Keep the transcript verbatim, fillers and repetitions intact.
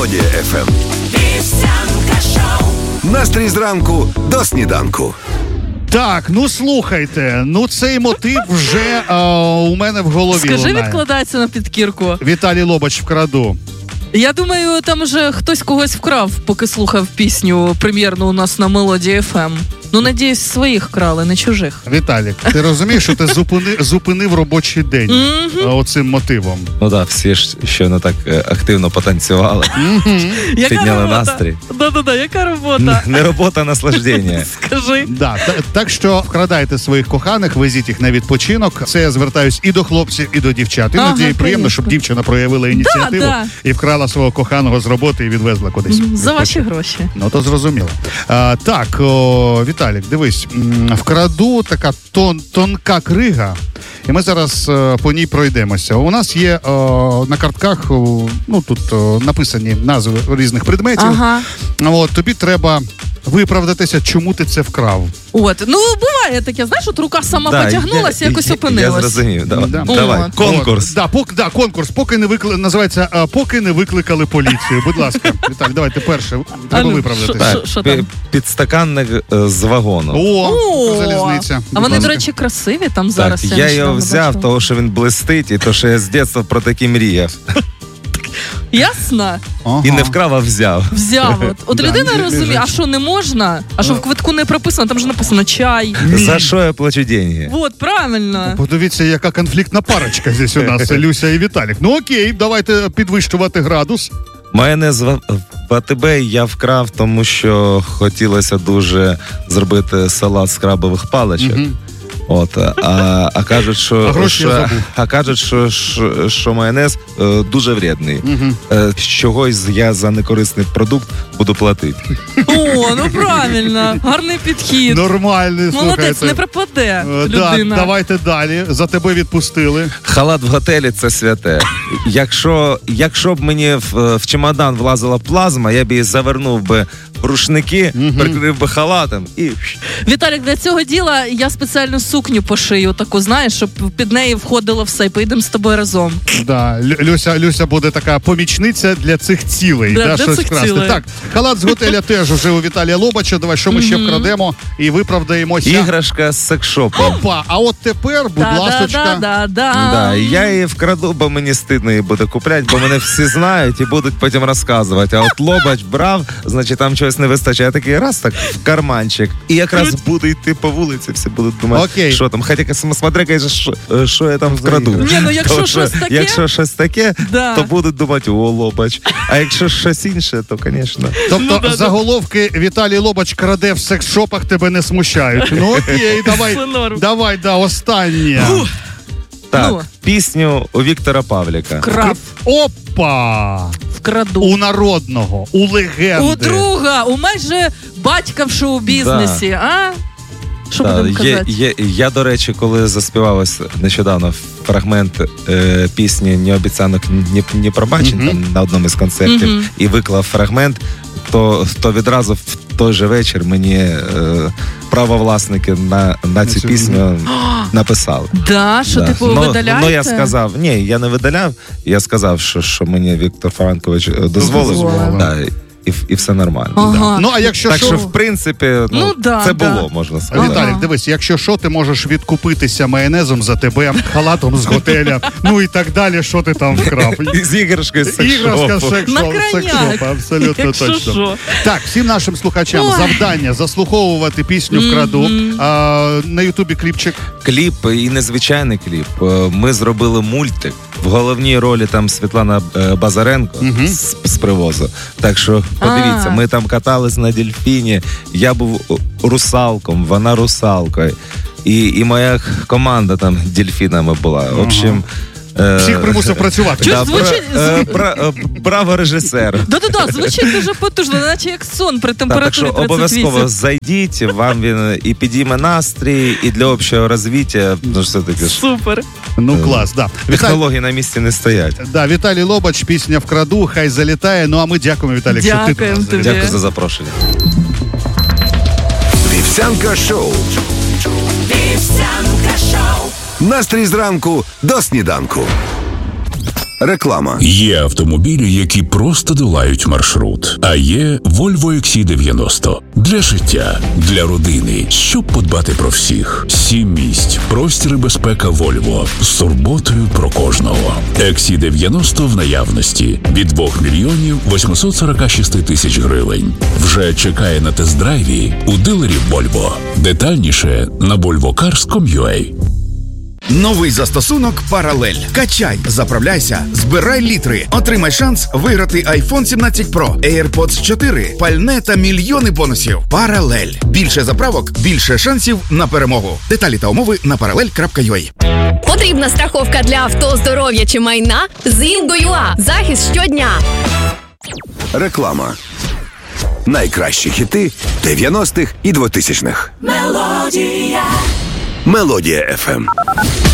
Мелодія еф ем. Вівсянка шоу. Настрій зранку до сніданку. Так, ну слухайте, ну цей мотив вже а, у мене в голові Скажи, лунає. відкладається на підкірку. Віталій Лобач «Вкраду». Я думаю, там вже хтось когось вкрав, поки слухав пісню прем'єрну у нас на Мелодії еф ем. Ну, надіюсь, своїх крали, не чужих. Віталік, ти розумієш, що ти зупини, зупинив робочий день mm-hmm. оцим мотивом? Ну так, всі ж щойно так активно потанцювали, mm-hmm. підняли настрій. Да-да-да, яка робота? Не робота, а наслаждення. Скажи. Да, та, так що вкрадайте своїх коханих, везіть їх на відпочинок. Це я звертаюсь і до хлопців, і до дівчат. Іноді ага, приємно, щоб дівчина проявила ініціативу да, да. і вкрала свого коханого з роботи і відвезла кудись. За ваші гроші. Ну, то зрозуміло. А, так, о, Віталік, дивись, «Вкраду» така тон, тонка крига, і ми зараз о, по ній пройдемося. У нас є о, на картках, о, ну, тут о, написані назви різних предметів. Ага. От, тобі треба виправдатися, чому ти це вкрав. От, ну буває таке, знаєш, от рука сама да, потягнулася, я, якось я, опинилась. Я зрозумів, давай, да. давай. От. конкурс. От, да, поки, да, конкурс, поки не викли... називається а, «Поки не викликали поліцію». Будь ласка, Віталій, давайте перше, треба виправдатися. Підстаканник з вагону. О, О, залізниця. А вони, до речі, красиві там зараз. Так, я його взяв, того, що він блистить, і то, що я з дитинства про такі мріяв. Ясно? Ага. І не вкрав, а взяв. Взяв. От, от да, людина розуміє, а що не можна? А що в квитку не прописано, там же написано чай. За що я плачу деньги? От, правильно. Подивіться, яка конфліктна парочка здесь у нас, Люся і Віталік. Ну окей, давайте підвищувати градус. Майонез в АТБ я вкрав, тому що хотілося дуже зробити салат з крабових паличок. Mm-hmm. От, а, а кажуть, що, а що, а кажуть, що, що, що майонез е, дуже вредний. Угу. Е, чогось я за некорисний продукт буду платити. О, ну правильно, гарний підхід. Нормальний, слухайте. Молодець, не пропаде е, людина. Да, давайте далі, за тебе відпустили. Халат в готелі – це святе. Якщо, якщо б мені в, в чемодан влазила плазма, я б її завернув би в рушники, угу. прикрив би халатом і... Віталік, для цього діла я спеціально сукню пошию таку, знаєш, щоб під неї входило все. Поїдемо з тобою разом. Да, Люся, Люся буде така помічниця для цих цілей. Да, да, для щось цих красти. цілей. Так, халат з готеля теж уже у Віталія Лобача. Давай, що ми mm-hmm. ще вкрадемо і виправдаємося. Іграшка з секшопу. Опа, а от тепер, будь да, ласочка. Да, да, да. Да, я її вкраду, бо мені стидно її буде купляти, бо мене всі знають і будуть потім розказувати. А от Лобач брав, значить там чогось не вистачає. Я такий раз так в карманчик. І якраз буду йти по вулиці, всі будуть думати, окей. що там. Хоча смотри, каже, що, що я там вкраду. Ні, ну якщо то, щось таке, якщо щось таке, да. то будуть думати, о, Лобач. А якщо щось інше, то, звісно. Тобто ну, да, заголовки «Віталій Лобач краде в секс-шопах» тебе не смущають. Ну окей, давай, давай, да, останнє. Так, ну. Пісню у Віктора Павліка. Крав. Опа! Вкраду. У народного, у легенди. У друга, у майже батька в шоу-бізнесі, да. А? Що да, будемо казати? Є, є, я, до речі, коли заспівав ось нещодавно фрагмент е, пісні «Ні обіцянок, ні, ні пробачень» mm-hmm. там на одному із концертів mm-hmm. і виклав фрагмент, то, то відразу в той же вечір мені е, правовласники на, на цю пісню написали. Да, що да. типу но, видаляєте? Ну я сказав, ні, я не видаляв, я сказав, що, що мені Віктор Франкович дозволив. Дозволив. Да, І, і все нормально. Ага. Да. Ну, а якщо так шо... що, в принципі, ну, ну да, це да. було, можна сказати. Віталік, ага. дивись, якщо що, ти можеш відкупитися майонезом за тебе, халатом з готеля, ну і так далі, що ти там вкрав. З іграшкою з секшопу. Іграшка з секшопу, абсолютно якщо точно. Шо. Так, всім нашим слухачам Ой. завдання заслуховувати пісню «Вкраду». Mm-hmm. А, на ютубі кліпчик. Кліп і незвичайний кліп. Ми зробили мультик. В головній ролі там Світлана Базаренко mm-hmm. з, з привозу. Так що подивіться, А-а-а. ми там катались на дельфіні, я був русалком, вона русалкою. І, і моя команда там дельфінами була. В общем, ага. всіх примусив працювати. Да, звучить... бра, бра, браво режисер. Да-да-да, звучить дуже потужно, наче як сон при температурі тридцять вісім. Так що обов'язково зайдіть, вам він і підійме настрій, і для общого розвиття. Ну, все-таки супер. Ну, клас, да. Технології на місці не стоять. Да, Віталій Лобач, пісня «Вкраду», хай залітає. Ну, а ми дякуємо, Віталій, що ти тут. Тобі. Дякую за запрошення. Вівсянка шоу. Вівсянка шоу. Настрій зранку до сніданку. Реклама. Є автомобілі, які просто долають маршрут. А є Volvo ікс сі дев'яносто. Для життя, для родини, щоб подбати про всіх. Сім місць, простір і безпека Volvo. З турботою про кожного. ікс сі дев'яносто в наявності. Від двох мільйонів вісімсот сорок шість тисяч гривень. Вже чекає на тест-драйві у дилерів Volvo. Детальніше на volvo cars крапка ком крапка ю а. Новий застосунок «Паралель». Качай, заправляйся, збирай літри. Отримай шанс виграти айфон сімнадцять про, AirPods чотири, пальне та мільйони бонусів. «Паралель». Більше заправок, більше шансів на перемогу. Деталі та умови на паралель крапка ю а. Потрібна страховка для авто, здоров'я чи майна? з інго крапка ю а. Захист щодня. Реклама. Найкращі хіти дев'яностих і двотисячних. Мелодія. Мелодія еф ем.